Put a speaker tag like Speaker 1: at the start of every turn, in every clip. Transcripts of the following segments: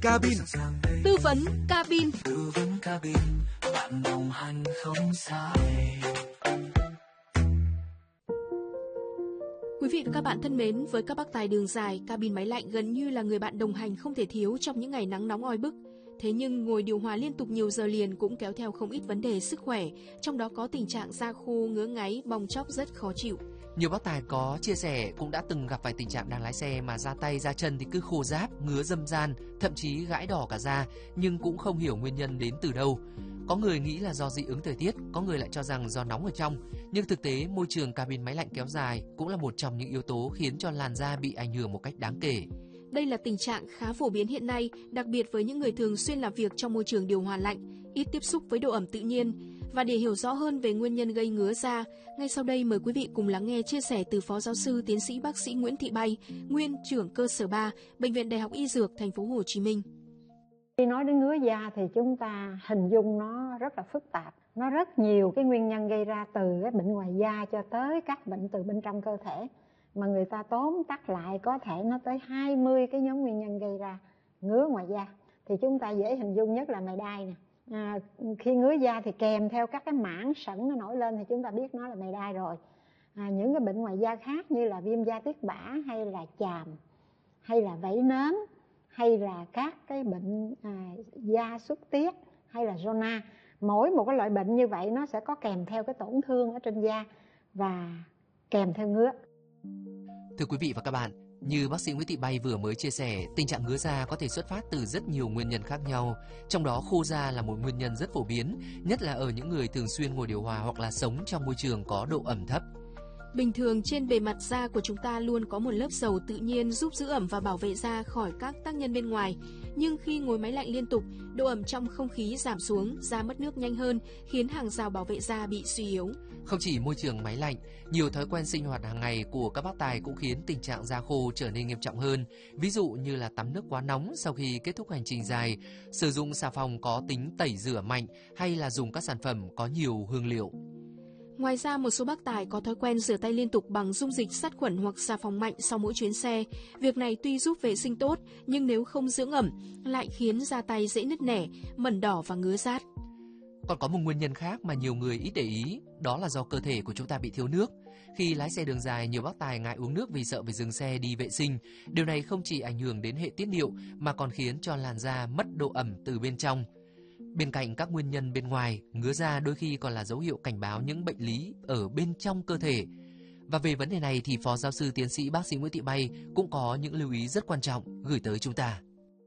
Speaker 1: cabin.
Speaker 2: Tư vấn cabin.
Speaker 3: Bạn đồng hành không sai.
Speaker 2: Quý vị và các bạn thân mến, với các bác tài đường dài, cabin máy lạnh gần như là người bạn đồng hành không thể thiếu trong những ngày nắng nóng oi bức. Thế nhưng ngồi điều hòa liên tục nhiều giờ liền cũng kéo theo không ít vấn đề sức khỏe, trong đó có tình trạng da khô, ngứa ngáy, bong tróc rất khó chịu.
Speaker 4: Nhiều bác tài có chia sẻ cũng đã từng gặp phải tình trạng đang lái xe mà da tay, da chân thì cứ khô ráp, ngứa râm ran, thậm chí gãi đỏ cả da, nhưng cũng không hiểu nguyên nhân đến từ đâu. Có người nghĩ là do dị ứng thời tiết, có người lại cho rằng do nóng ở trong. Nhưng thực tế, môi trường cabin máy lạnh kéo dài cũng là một trong những yếu tố khiến cho làn da bị ảnh hưởng một cách đáng kể.
Speaker 2: Đây là tình trạng khá phổ biến hiện nay, đặc biệt với những người thường xuyên làm việc trong môi trường điều hòa lạnh, ít tiếp xúc với độ ẩm tự nhiên. Và để hiểu rõ hơn về nguyên nhân gây ngứa da, ngay sau đây mời quý vị cùng lắng nghe chia sẻ từ Phó Giáo sư Tiến sĩ Bác sĩ Nguyễn Thị Bay, nguyên trưởng cơ sở 3, Bệnh viện Đại học Y Dược Thành phố Hồ Chí Minh.
Speaker 5: Khi nói đến ngứa da thì chúng ta hình dung nó rất là phức tạp. Nó rất nhiều cái nguyên nhân gây ra từ cái bệnh ngoài da cho tới các bệnh từ bên trong cơ thể. Mà người ta tóm tắt lại có thể nó tới 20 cái nhóm nguyên nhân gây ra ngứa ngoài da. Thì chúng ta dễ hình dung nhất là mày đay nè. Khi ngứa da thì kèm theo các cái mảng sẩn nó nổi lên thì chúng ta biết nó là mày đay rồi. Những cái bệnh ngoài da khác như là viêm da tiết bã hay là chàm hay là vảy nến hay là các cái bệnh da xuất tiết hay là zona. Mỗi một cái loại bệnh như vậy nó sẽ có kèm theo cái tổn thương ở trên da và kèm theo ngứa.
Speaker 4: Thưa quý vị và các bạn, như bác sĩ Nguyễn Thị Bay vừa mới chia sẻ, tình trạng ngứa da có thể xuất phát từ rất nhiều nguyên nhân khác nhau. Trong đó khô da là một nguyên nhân rất phổ biến, nhất là ở những người thường xuyên ngồi điều hòa hoặc là sống trong môi trường có độ ẩm thấp.
Speaker 2: Bình thường trên bề mặt da của chúng ta luôn có một lớp dầu tự nhiên giúp giữ ẩm và bảo vệ da khỏi các tác nhân bên ngoài. Nhưng khi ngồi máy lạnh liên tục, độ ẩm trong không khí giảm xuống, da mất nước nhanh hơn, khiến hàng rào bảo vệ da bị suy yếu.
Speaker 4: Không chỉ môi trường máy lạnh, nhiều thói quen sinh hoạt hàng ngày của các bác tài cũng khiến tình trạng da khô trở nên nghiêm trọng hơn. Ví dụ như là tắm nước quá nóng sau khi kết thúc hành trình dài, sử dụng xà phòng có tính tẩy rửa mạnh hay là dùng các sản phẩm có nhiều hương liệu.
Speaker 2: Ngoài ra, một số bác tài có thói quen rửa tay liên tục bằng dung dịch sát khuẩn hoặc xà phòng mạnh sau mỗi chuyến xe. Việc này tuy giúp vệ sinh tốt, nhưng nếu không dưỡng ẩm, lại khiến da tay dễ nứt nẻ, mẩn đỏ và ngứa rát.
Speaker 4: Còn có một nguyên nhân khác mà nhiều người ít để ý, đó là do cơ thể của chúng ta bị thiếu nước. Khi lái xe đường dài, nhiều bác tài ngại uống nước vì sợ phải dừng xe đi vệ sinh. Điều này không chỉ ảnh hưởng đến hệ tiết niệu mà còn khiến cho làn da mất độ ẩm từ bên trong. Bên cạnh các nguyên nhân bên ngoài, ngứa da đôi khi còn là dấu hiệu cảnh báo những bệnh lý ở bên trong cơ thể. Và về vấn đề này thì Phó Giáo sư Tiến sĩ Bác sĩ Nguyễn Thị Bay cũng có những lưu ý rất quan trọng gửi tới chúng ta.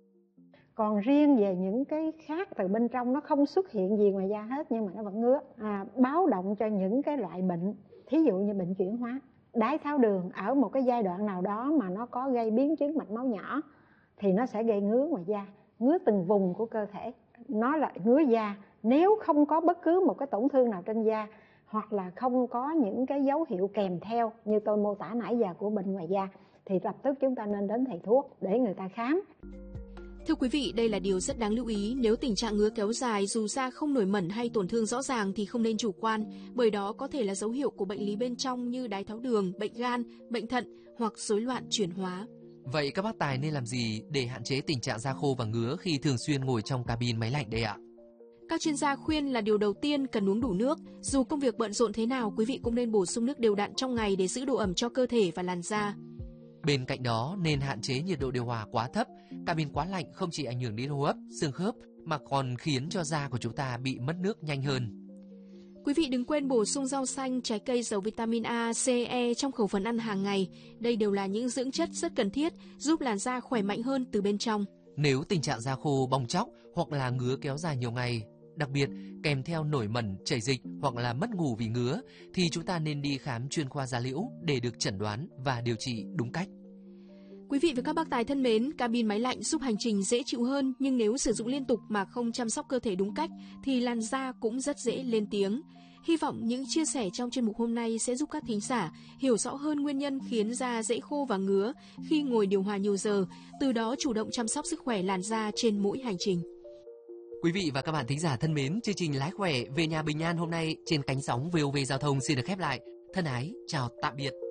Speaker 5: Còn riêng về những cái khác từ bên trong nó không xuất hiện gì ngoài da hết nhưng mà nó vẫn ngứa. Báo động cho những cái loại bệnh, thí dụ như bệnh chuyển hóa, đái tháo đường ở một cái giai đoạn nào đó mà nó có gây biến chứng mạch máu nhỏ thì nó sẽ gây ngứa ngoài da, ngứa từng vùng của cơ thể. Nó là ngứa da nếu không có bất cứ một cái tổn thương nào trên da hoặc là không có những cái dấu hiệu kèm theo như tôi mô tả nãy giờ của bệnh ngoài da thì lập tức chúng ta nên đến thầy thuốc để người ta khám.
Speaker 2: Thưa quý vị, đây là điều rất đáng lưu ý. Nếu tình trạng ngứa kéo dài dù da không nổi mẩn hay tổn thương rõ ràng thì không nên chủ quan, bởi đó có thể là dấu hiệu của bệnh lý bên trong như đái tháo đường, bệnh gan, bệnh thận hoặc rối loạn chuyển hóa.
Speaker 4: Vậy các bác tài nên làm gì để hạn chế tình trạng da khô và ngứa khi thường xuyên ngồi trong cabin máy lạnh đây ạ?
Speaker 2: Các chuyên gia khuyên là điều đầu tiên cần uống đủ nước. Dù công việc bận rộn thế nào, quý vị cũng nên bổ sung nước đều đặn trong ngày để giữ độ ẩm cho cơ thể và làn da.
Speaker 4: Bên cạnh đó, nên hạn chế nhiệt độ điều hòa quá thấp. Cabin quá lạnh không chỉ ảnh hưởng đến hô hấp, xương khớp mà còn khiến cho da của chúng ta bị mất nước nhanh hơn.
Speaker 2: Quý vị đừng quên bổ sung rau xanh, trái cây giàu vitamin A, C, E trong khẩu phần ăn hàng ngày. Đây đều là những dưỡng chất rất cần thiết, giúp làn da khỏe mạnh hơn từ bên trong.
Speaker 4: Nếu tình trạng da khô, bong tróc hoặc là ngứa kéo dài nhiều ngày, đặc biệt kèm theo nổi mẩn, chảy dịch hoặc là mất ngủ vì ngứa, thì chúng ta nên đi khám chuyên khoa da liễu để được chẩn đoán và điều trị đúng cách.
Speaker 2: Quý vị và các bác tài thân mến, cabin máy lạnh giúp hành trình dễ chịu hơn, nhưng nếu sử dụng liên tục mà không chăm sóc cơ thể đúng cách thì làn da cũng rất dễ lên tiếng. Hy vọng những chia sẻ trong chuyên mục hôm nay sẽ giúp các thính giả hiểu rõ hơn nguyên nhân khiến da dễ khô và ngứa khi ngồi điều hòa nhiều giờ, từ đó chủ động chăm sóc sức khỏe làn da trên mỗi hành trình.
Speaker 4: Quý vị và các bạn thính giả thân mến, chương trình Lái khỏe về nhà bình an hôm nay trên cánh sóng VOV Giao thông xin được khép lại. Thân ái, chào tạm biệt.